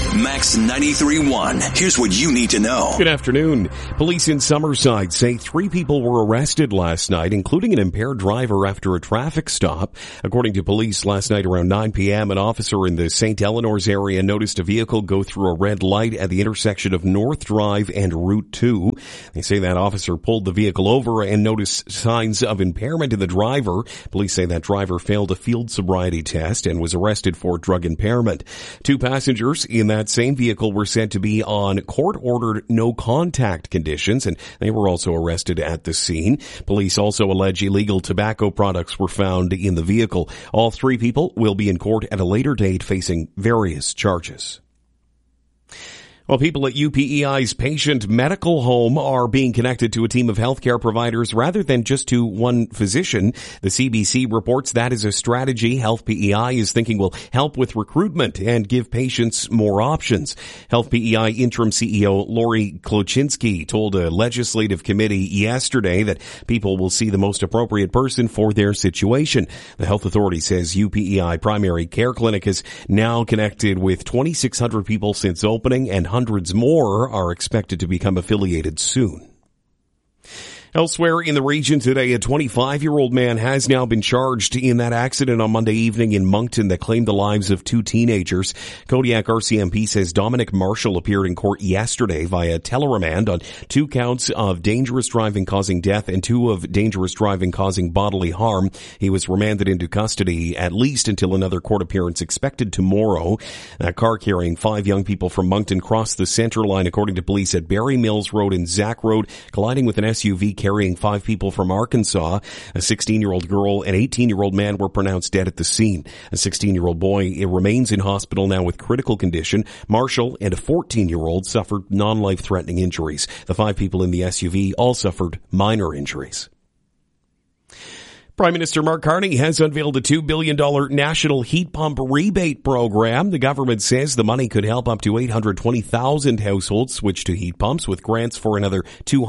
Max 93.1. Here's what you need to know. Good afternoon. Police in Summerside say 3 people were arrested last night, including an impaired driver after a traffic stop. According to police, last night around 9 p.m., an officer in the St. Eleanor's area noticed a vehicle go through a red light at the intersection of North Drive and Route 2. They say that officer pulled the vehicle over and noticed signs of impairment in the driver. Police say that driver failed a field sobriety test and was arrested for drug impairment. 2 passengers in that same vehicle were said to be on court-ordered no-contact conditions, and they were also arrested at the scene. Police also allege illegal tobacco products were found in the vehicle. All 3 people will be in court at a later date facing various charges. Well, people at UPEI's patient medical home are being connected to a team of healthcare providers rather than just to one physician. The CBC reports that is a strategy Health PEI is thinking will help with recruitment and give patients more options. Health PEI interim CEO Lori Kloczynski told a legislative committee yesterday that people will see the most appropriate person for their situation. The health authority says UPEI Primary Care Clinic is now connected with 2,600 people since opening, and hundreds more are expected to become affiliated soon. Elsewhere in the region today, a 25-year-old man has now been charged in that accident on Monday evening in Moncton that claimed the lives of 2 teenagers. Kodiak RCMP says Dominic Marshall appeared in court yesterday via teleremand on 2 counts of dangerous driving causing death and 2 of dangerous driving causing bodily harm. He was remanded into custody at least until another court appearance expected tomorrow. A car carrying 5 young people from Moncton crossed the center line, according to police, at Barry Mills Road and Zach Road, colliding with an SUV carrying 5 people from Arkansas. A 16-year-old girl and 18-year-old man were pronounced dead at the scene. A 16-year-old boy remains in hospital now with critical condition. Marshall and a 14-year-old suffered non-life-threatening injuries. The 5 people in the SUV all suffered minor injuries. Prime Minister Mark Carney has unveiled a $2 billion national heat pump rebate program. The government says the money could help up to 820,000 households switch to heat pumps, with grants for another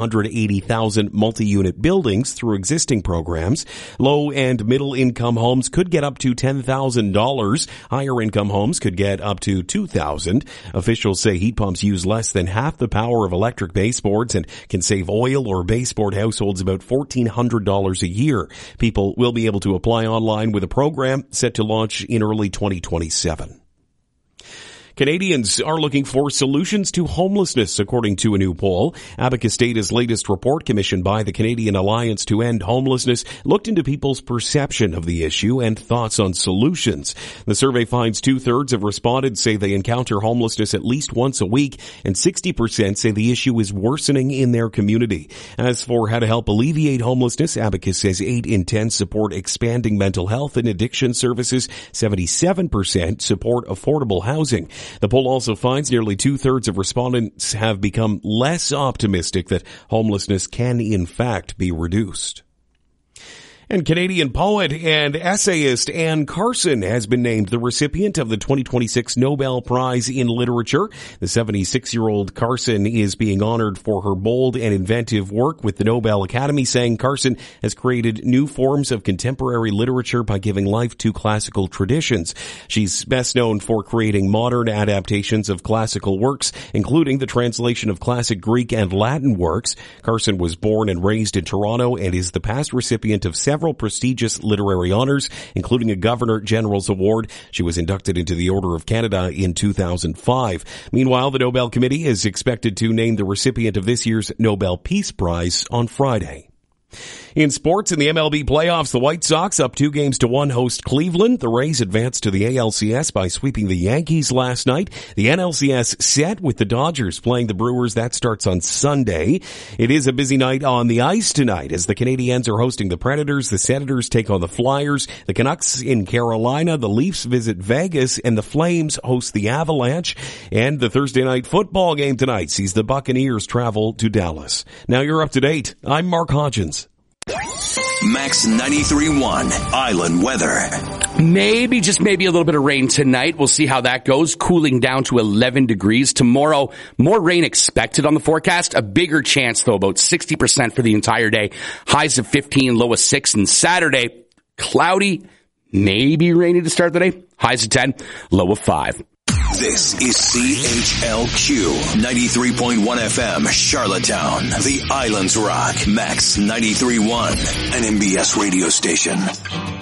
280,000 multi-unit buildings through existing programs. Low and middle income homes could get up to $10,000. Higher income homes could get up to $2,000. Officials say heat pumps use less than half the power of electric baseboards and can save oil or baseboard households about $1,400 a year. People will be able to apply online with a program set to launch in early 2027. Canadians are looking for solutions to homelessness, according to a new poll. Abacus Data's latest report, commissioned by the Canadian Alliance to End Homelessness, looked into people's perception of the issue and thoughts on solutions. The survey finds 2/3 of respondents say they encounter homelessness at least once a week, and 60% say the issue is worsening in their community. As for how to help alleviate homelessness, Abacus says 8 in 10 support expanding mental health and addiction services. 77% support affordable housing. The poll also finds nearly 2/3 of respondents have become less optimistic that homelessness can in fact be reduced. And Canadian poet and essayist Anne Carson has been named the recipient of the 2026 Nobel Prize in Literature. The 76-year-old Carson is being honored for her bold and inventive work, with the Nobel Academy saying Carson has created new forms of contemporary literature by giving life to classical traditions. She's best known for creating modern adaptations of classical works, including the translation of classic Greek and Latin works. Carson was born and raised in Toronto and is the past recipient of several prestigious literary honors, including a Governor General's Award. She was inducted into the Order of Canada in 2005. Meanwhile, the Nobel Committee is expected to name the recipient of this year's Nobel Peace Prize on Friday. In sports, in the MLB playoffs, the White Sox up 2-1 host Cleveland. The Rays advanced to the ALCS by sweeping the Yankees last night. The NLCS set with the Dodgers playing the Brewers. That starts on Sunday. It is a busy night on the ice tonight as the Canadiens are hosting the Predators. The Senators take on the Flyers. The Canucks in Carolina. The Leafs visit Vegas, and the Flames host the Avalanche. And the Thursday night football game tonight sees the Buccaneers travel to Dallas. Now you're up to date. I'm Mark Hodgins. Max 93.1 Island Weather. Maybe, just maybe a little bit of rain tonight. We'll see how that goes. Cooling down to 11 degrees. Tomorrow, more rain expected on the forecast. A bigger chance, though, about 60% for the entire day. Highs of 15, low of 6. And Saturday, cloudy, maybe rainy to start the day. Highs of 10, low of 5. This is CHLQ 93.1 FM, Charlottetown, the Islands Rock, Max 93.1, an MBS radio station.